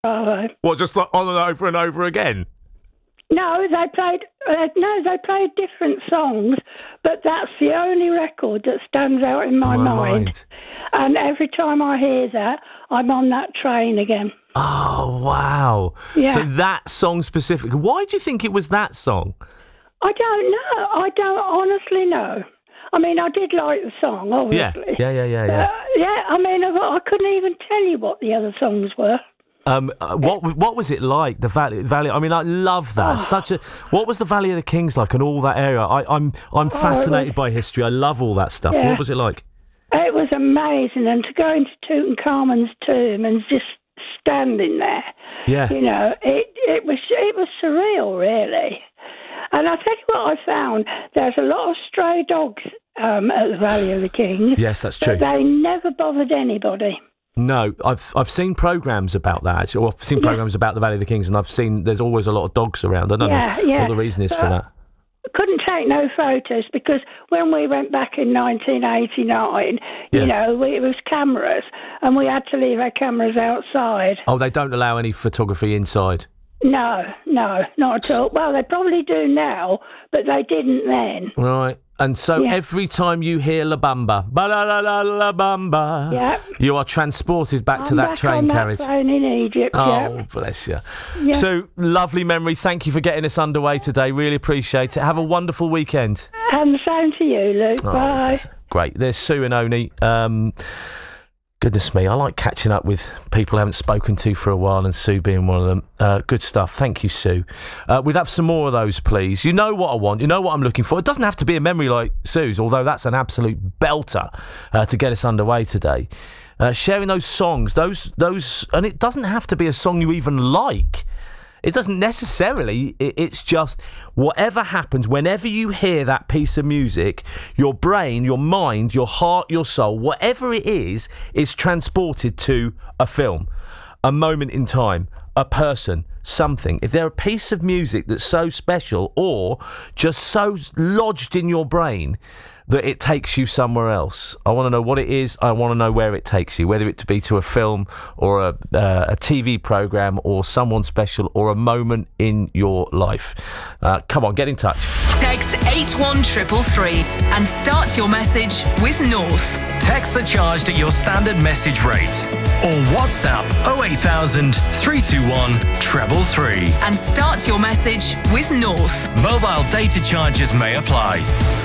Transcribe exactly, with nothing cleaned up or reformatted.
Bravo. What, just like on and over and over again? No, they played. Uh, no, they played different songs, but that's the only record that stands out in my, my mind. mind. And every time I hear that, I'm on that train again. Oh, wow. Yeah. So that song specifically, why do you think it was that song? I don't know. I don't honestly know. I mean, I did like the song, obviously. Yeah, yeah, yeah, yeah. Yeah, uh, yeah I mean, I, I couldn't even tell you what the other songs were. Um, uh, what what was it like? The Valley, Valley. I mean, I love that. Oh. Such a. What was the Valley of the Kings like, and all that area? I, I'm I'm fascinated oh, by was, history. I love all that stuff. Yeah. What was it like? It was amazing, and to go into Tutankhamun's tomb and just standing there, Yeah. you know, it it was it was surreal, really. And I tell you what, I found there's a lot of stray dogs um, at the Valley of the Kings. Yes, that's true. But they never bothered anybody. No, I've I've seen programmes about that. Actually. Well, I've seen programmes yeah. about the Valley of the Kings, and I've seen there's always a lot of dogs around. I don't yeah, know yeah. what the reason is but for that. Couldn't take no photos because when we went back in nineteen eighty-nine, Yeah. you know, we, it was cameras, and we had to leave our cameras outside. Oh, they don't allow any photography inside? No, no, not at all. Well, they probably do now, but they didn't then. Right. And so Yeah. every time you hear La Bamba, ba la la la la Bamba, Yeah. you are transported back I'm to that back train on carriage. That train in Egypt. Oh, yeah. bless you. Yeah. So, lovely memory. Thank you for getting us underway today. Really appreciate it. Have a wonderful weekend. And the same to you, Luke. Oh, Bye. bless her. Great. There's Sue and Oni. Um, goodness me, I like catching up with people I haven't spoken to for a while, and Sue being one of them. Uh, good stuff. Thank you, Sue. Uh, we'd have some more of those, please. You know what I want. You know what I'm looking for. It doesn't have to be a memory like Sue's, although that's an absolute belter uh, to get us underway today. Uh, sharing those songs, those, those, and it doesn't have to be a song you even like. It doesn't necessarily, it's just whatever happens, whenever you hear that piece of music, your brain, your mind, your heart, your soul, whatever it is, is transported to a film, a moment in time, a person, something. If they're a piece of music that's so special or just so lodged in your brain that it takes you somewhere else. I want to know what it is. I want to know where it takes you, whether it to be to a film or a, uh, a T V programme or someone special or a moment in your life. Uh, come on, get in touch. Text eight one three three three and start your message with North. Texts are charged at your standard message rate. Or WhatsApp oh eight thousand, three two one, three three three. And start your message with North. Mobile data charges may apply.